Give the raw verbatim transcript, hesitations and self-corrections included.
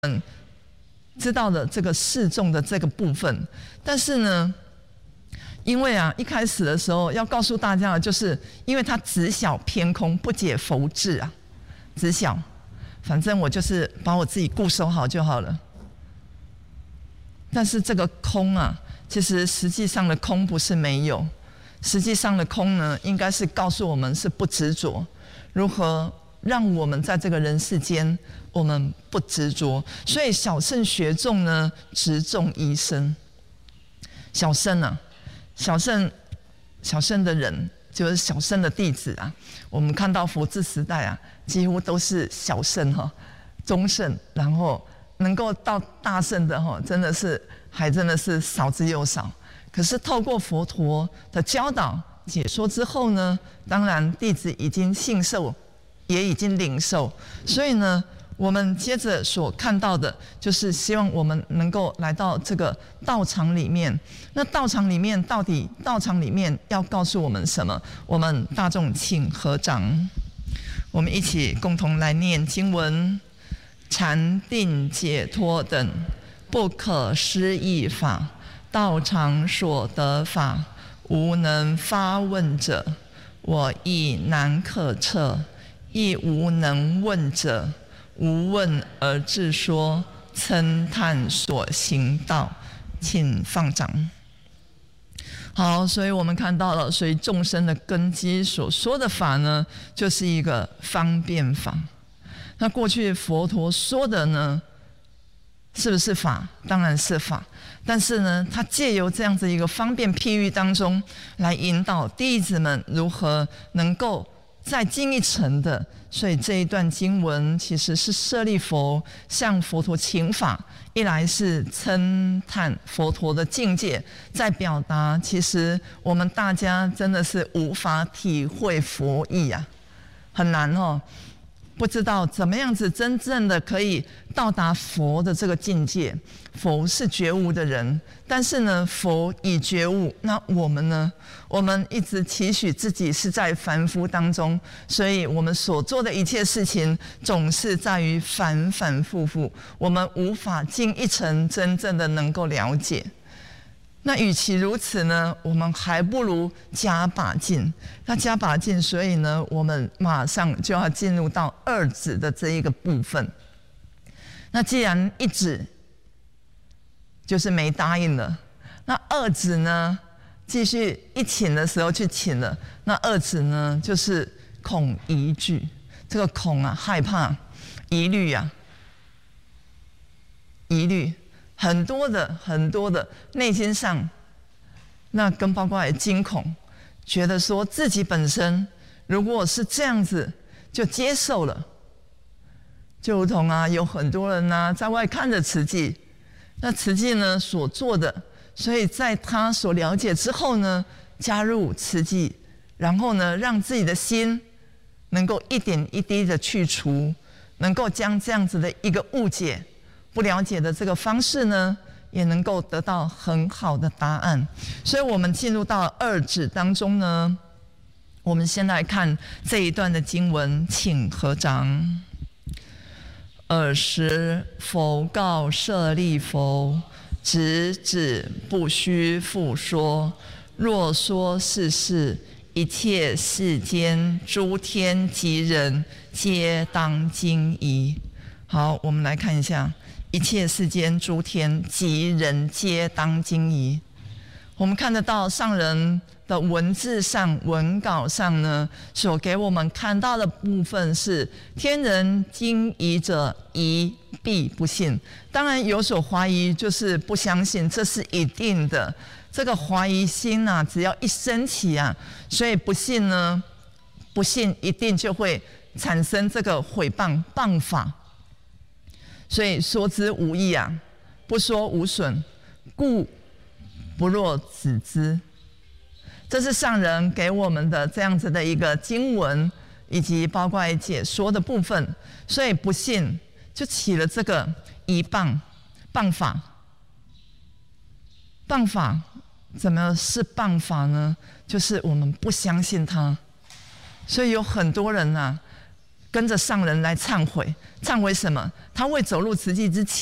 们知道的这个示众的这个部分，但是呢，因为啊一开始的时候要告诉大家的就是，因为它直小偏空，不解佛智啊，直小，反正我就是把我自己固守好就好了。但是这个空啊，其实实际上的空不是没有，实际上的空呢，应该是告诉我们是不执着，如何让我们在这个人世间，我们不执着。所以小乘学众呢，执众一生。小乘啊，小乘小乘的人就是小乘的弟子啊。我们看到佛治时代啊，几乎都是小乘哈、中乘，然后能够到大乘的哈，真的是还真的是少之又少。可是透过佛陀的教导解说之后呢，当然弟子已经信受，也已经领受，所以呢，我们接着所看到的就是希望我们能够来到这个道场里面。那道场里面到底道场里面要告诉我们什么？我们大众请合掌，我们一起共同来念经文：禅定解脱等不可思议法，道场所得法，无能发问者，我亦难可测。亦无能问者，无问而自说，称叹所行道。请放掌。好，所以我们看到了，所以众生的根基所说的法呢，就是一个方便法。那过去佛陀说的呢，是不是法？当然是法。但是呢，他借由这样子一个方便譬喻当中，来引导弟子们如何能够再进一层的。所以这一段经文其实是舍利弗向佛陀请法，一来是称叹佛陀的境界，在表达其实我们大家真的是无法体会佛意啊，很难哦。不知道怎么样子真正的可以到达佛的这个境界。佛是觉悟的人，但是呢，佛已觉悟，那我们呢？我们一直期许自己是在凡夫当中，所以我们所做的一切事情总是在于反反复复，我们无法进一层真正的能够了解。那与其如此呢，我们还不如加把劲。那加把劲，所以呢，我们马上就要进入到二指的这一个部分。那既然一指就是没答应了，那二指呢，继续一请的时候去请了。那二指呢，就是恐疑惧，这个恐啊，害怕，疑虑啊，疑虑。很多的很多的内心上，那跟包括也惊恐，觉得说自己本身如果是这样子就接受了，就如同啊有很多人啊在外看着慈济，那慈济呢所做的，所以在他所了解之后呢，加入慈济，然后呢让自己的心能够一点一滴的去除，能够将这样子的一个误解。不了解的这个方式呢，也能够得到很好的答案。所以我们进入到二指当中呢，我们先来看这一段的经文，请合掌。尔时佛告舍利弗：直指不须复说，若说是事，一切世间诸天及人，皆当惊疑。好，我们来看一下。一切世间诸天及人皆当惊疑。我们看得到上人的文字上文稿上呢，所给我们看到的部分是天人惊疑者，疑必不信。当然有所怀疑，就是不相信，这是一定的。这个怀疑心啊，只要一升起啊，所以不信呢，不信一定就会产生这个毁谤谤法。所以说之无益啊，不说无损，故不若子之。这是上人给我们的这样子的一个经文，以及包括解说的部分。所以不信就起了这个疑谤谤法。谤法怎么是谤法呢？就是我们不相信他。所以有很多人啊， 跟着上人来忏悔，忏悔什么？他未走入慈济之前。